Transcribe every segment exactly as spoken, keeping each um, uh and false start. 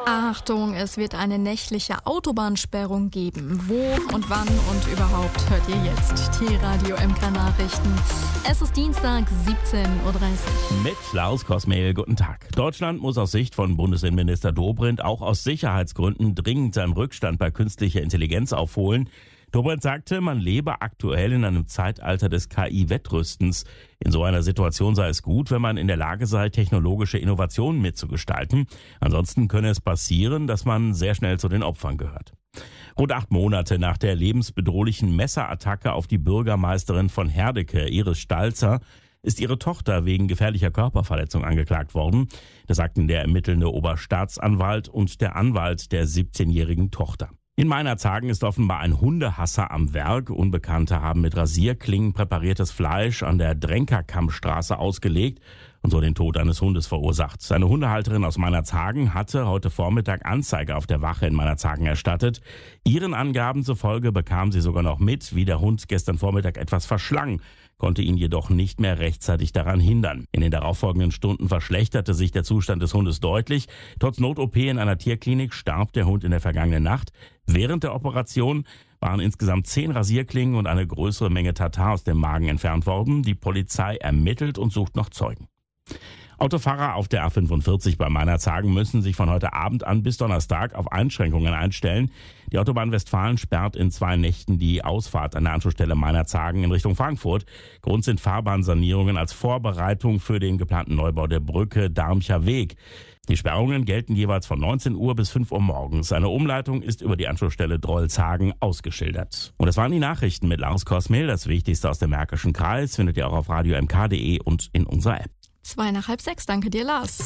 Achtung, es wird eine nächtliche Autobahnsperrung geben. Wo und wann und überhaupt hört ihr jetzt die Radio M K Nachrichten. Es ist Dienstag, siebzehn Uhr dreißig. Mit Klaus Kosmehl, guten Tag. Deutschland muss aus Sicht von Bundesinnenminister Dobrindt auch aus Sicherheitsgründen dringend seinen Rückstand bei künstlicher Intelligenz aufholen. Dobrindt sagte, man lebe aktuell in einem Zeitalter des K I-Wettrüstens. In so einer Situation sei es gut, wenn man in der Lage sei, technologische Innovationen mitzugestalten. Ansonsten könne es passieren, dass man sehr schnell zu den Opfern gehört. Rund acht Monate nach der lebensbedrohlichen Messerattacke auf die Bürgermeisterin von Herdecke, Iris Stalzer, ist ihre Tochter wegen gefährlicher Körperverletzung angeklagt worden. Das sagten der ermittelnde Oberstaatsanwalt und der Anwalt der siebzehnjährigen Tochter. In Meinerzhagen ist offenbar ein Hundehasser am Werk. Unbekannte haben mit Rasierklingen präpariertes Fleisch an der Drenkerkammstraße ausgelegt und so den Tod eines Hundes verursacht. Eine Hundehalterin aus Meinerzhagen hatte heute Vormittag Anzeige auf der Wache in Meinerzhagen erstattet. Ihren Angaben zufolge bekam sie sogar noch mit, wie der Hund gestern Vormittag etwas verschlang, konnte ihn jedoch nicht mehr rechtzeitig daran hindern. In den darauffolgenden Stunden verschlechterte sich der Zustand des Hundes deutlich. Trotz Not-O P in einer Tierklinik starb der Hund in der vergangenen Nacht. Während der Operation waren insgesamt zehn Rasierklingen und eine größere Menge Tatar aus dem Magen entfernt worden. Die Polizei ermittelt und sucht noch Zeugen. Autofahrer auf der A fünfundvierzig bei Meinerzhagen müssen sich von heute Abend an bis Donnerstag auf Einschränkungen einstellen. Die Autobahn Westfalen sperrt in zwei Nächten die Ausfahrt an der Anschlussstelle Meinerzhagen in Richtung Frankfurt. Grund sind Fahrbahnsanierungen als Vorbereitung für den geplanten Neubau der Brücke Darmcher Weg. Die Sperrungen gelten jeweils von neunzehn Uhr bis fünf Uhr morgens. Eine Umleitung ist über die Anschlussstelle Drolshagen ausgeschildert. Und das waren die Nachrichten mit Lars Kosmehl. Das Wichtigste aus dem Märkischen Kreis findet ihr auch auf radio m k punkt d e und in unserer App. Zwei nach halb sechs, danke dir, Lars.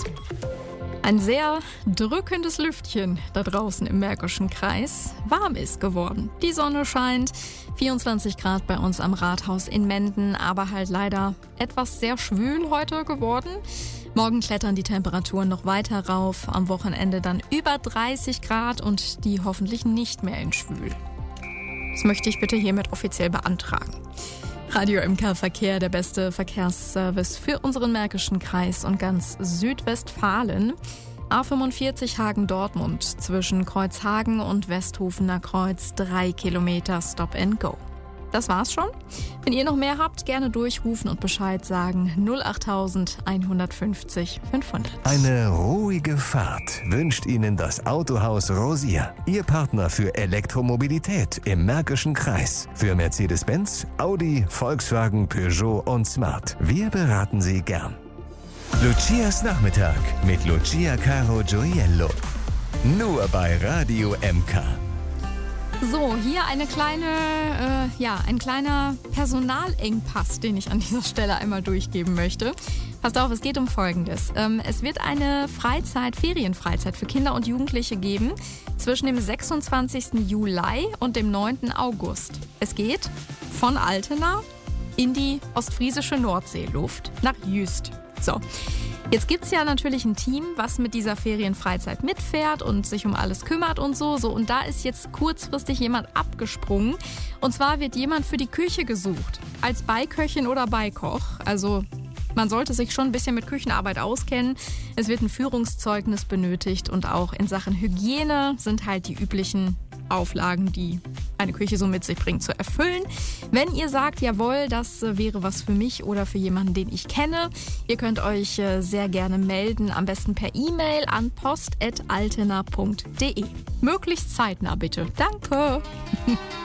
Ein sehr drückendes Lüftchen da draußen im Märkischen Kreis. Warm ist geworden. Die Sonne scheint, vierundzwanzig Grad bei uns am Rathaus in Menden, aber halt leider etwas sehr schwül heute geworden. Morgen klettern die Temperaturen noch weiter rauf, am Wochenende dann über dreißig Grad und die hoffentlich nicht mehr in schwül. Das möchte ich bitte hiermit offiziell beantragen. Radio M K Verkehr, der beste Verkehrsservice für unseren Märkischen Kreis und ganz Südwestfalen. A fünfundvierzig Hagen-Dortmund zwischen Kreuzhagen und Westhofener Kreuz, drei Kilometer Stop and Go. Das war's schon. Wenn ihr noch mehr habt, gerne durchrufen und Bescheid sagen. null acht eins fünfzig fünfhundert. Eine ruhige Fahrt wünscht Ihnen das Autohaus Rosier. Ihr Partner für Elektromobilität im Märkischen Kreis. Für Mercedes-Benz, Audi, Volkswagen, Peugeot und Smart. Wir beraten Sie gern. Lucias Nachmittag mit Lucia Caro Gioiello. Nur bei Radio M K. So, hier eine kleine, äh, ja, ein kleiner Personalengpass, den ich an dieser Stelle einmal durchgeben möchte. Passt auf, es geht um Folgendes. Ähm, es wird eine Freizeit, Ferienfreizeit für Kinder und Jugendliche geben zwischen dem sechsundzwanzigsten Juli und dem neunten August. Es geht von Altena in die ostfriesische Nordseeluft nach Jüst. So. Jetzt gibt's ja natürlich ein Team, was mit dieser Ferienfreizeit mitfährt und sich um alles kümmert und so. so. Und da ist jetzt kurzfristig jemand abgesprungen. Und zwar wird jemand für die Küche gesucht. Als Beiköchin oder Beikoch. Also man sollte sich schon ein bisschen mit Küchenarbeit auskennen. Es wird ein Führungszeugnis benötigt. Und auch in Sachen Hygiene sind halt die üblichen Auflagen, die eine Küche so mit sich bringt, zu erfüllen. Wenn ihr sagt, jawohl, das wäre was für mich oder für jemanden, den ich kenne, ihr könnt euch sehr gerne melden, am besten per E-Mail an post at altena punkt d e. Möglichst zeitnah bitte. Danke!